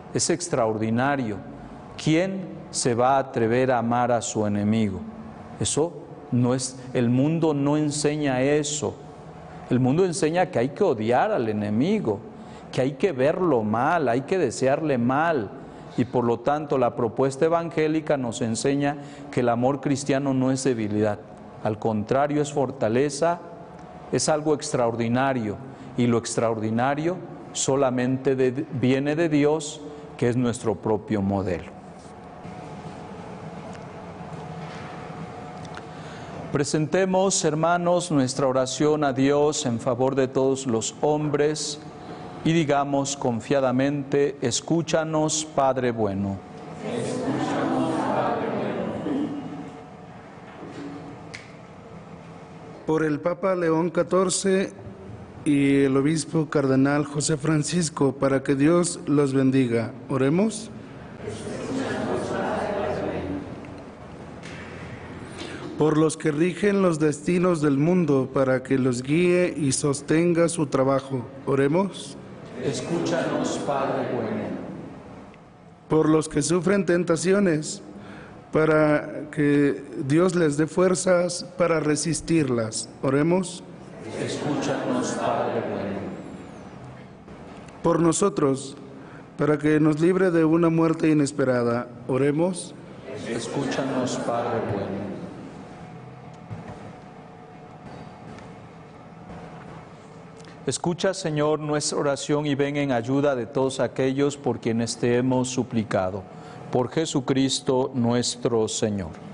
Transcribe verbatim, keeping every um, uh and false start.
es extraordinario. ¿Quién se va a atrever a amar a su enemigo? Eso no es, el mundo no enseña eso. El mundo enseña que hay que odiar al enemigo, que hay que verlo mal, hay que desearle mal. Y por lo tanto la propuesta evangélica nos enseña que el amor cristiano no es debilidad. Al contrario, es fortaleza, es algo extraordinario. Y lo extraordinario solamente de, viene de Dios, que es nuestro propio modelo. Presentemos, hermanos, nuestra oración a Dios en favor de todos los hombres y digamos confiadamente: escúchanos, Padre bueno. Escúchanos, Padre bueno. Por el Papa León catorce y el Obispo Cardenal José Francisco, para que Dios los bendiga. Oremos. Por los que rigen los destinos del mundo, para que los guíe y sostenga su trabajo. Oremos. Escúchanos, Padre bueno. Por los que sufren tentaciones, para que Dios les dé fuerzas para resistirlas. Oremos. Escúchanos, Padre bueno. Por nosotros, para que nos libre de una muerte inesperada. Oremos. Escúchanos, Padre bueno. Escucha, Señor, nuestra oración y ven en ayuda de todos aquellos por quienes te hemos suplicado. Por Jesucristo nuestro Señor.